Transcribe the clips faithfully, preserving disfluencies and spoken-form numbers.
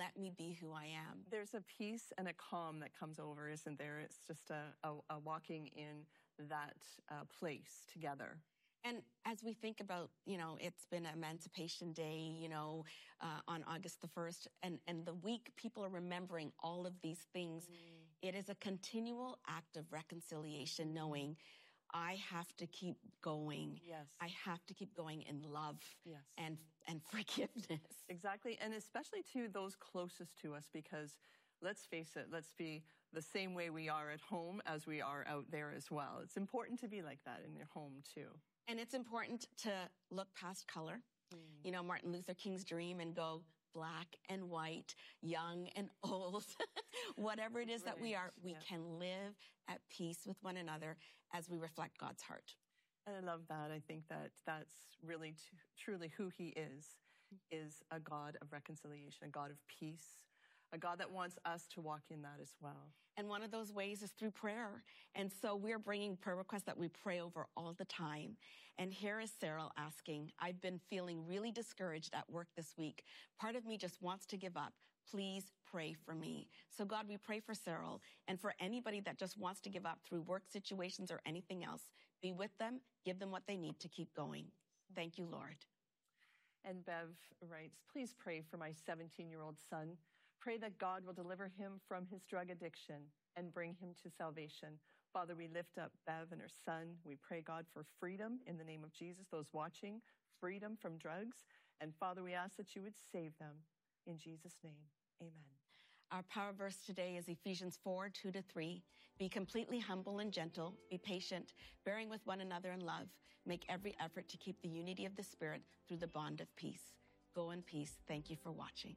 let me be who I am. There's a peace and a calm that comes over, isn't there? It's just a, a, a walking in that uh, place together. And as we think about, you know, it's been Emancipation Day, you know, uh, on August the first, and, and the week people are remembering all of these things. Mm. It is a continual act of reconciliation, knowing I have to keep going. Yes. I have to keep going in love. Yes. and and forgiveness. Exactly, and especially to those closest to us, because let's face it, let's be the same way we are at home as we are out there as well. It's important to be like that in your home too. And it's important to look past color, mm. you know, Martin Luther King's dream, and go black and white, young and old, whatever it is right. that we are, we yeah. can live at peace with one another as we reflect God's heart. And I love that. I think that that's really t- truly who he is, is a God of reconciliation, a God of peace, a God that wants us to walk in that as well. And one of those ways is through prayer. And so we're bringing prayer requests that we pray over all the time. And here is Cyril asking, I've been feeling really discouraged at work this week. Part of me just wants to give up. Please pray for me. So God, we pray for Cyril and for anybody that just wants to give up through work situations or anything else. Be with them, give them what they need to keep going. Thank you, Lord. And Bev writes, please pray for my seventeen-year-old son. Pray that God will deliver him from his drug addiction and bring him to salvation. Father, we lift up Bev and her son. We pray, God, for freedom in the name of Jesus. Those watching, freedom from drugs. And Father, we ask that you would save them. In Jesus' name, amen. Our power verse today is Ephesians four, two to three. Be completely humble and gentle. Be patient, bearing with one another in love. Make every effort to keep the unity of the Spirit through the bond of peace. Go in peace. Thank you for watching.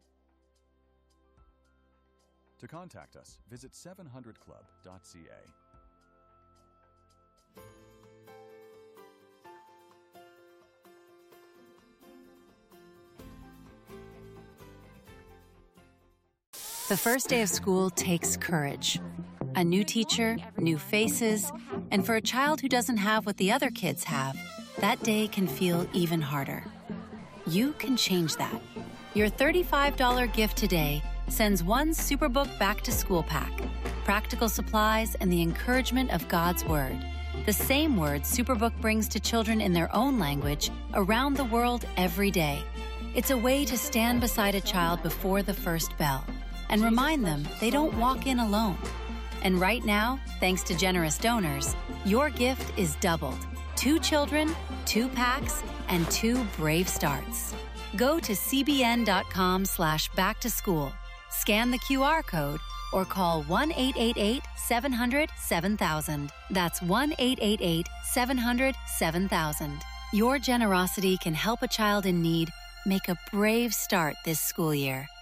To contact us, visit seven hundred club dot c a. The first day of school takes courage. A new teacher, new faces, and for a child who doesn't have what the other kids have, that day can feel even harder. You can change that. Your thirty-five dollars gift today sends one Superbook back-to-school pack, practical supplies, and the encouragement of God's Word. The same words Superbook brings to children in their own language around the world every day. It's a way to stand beside a child before the first bell and remind them they don't walk in alone. And right now, thanks to generous donors, your gift is doubled. Two children, two packs, and two brave starts. Go to cbn.com slash back to school, scan the Q R code, or call one eight eight eight, seven hundred, seven thousand. That's one eight eight eight, seven hundred, seven thousand. Your generosity can help a child in need make a brave start this school year.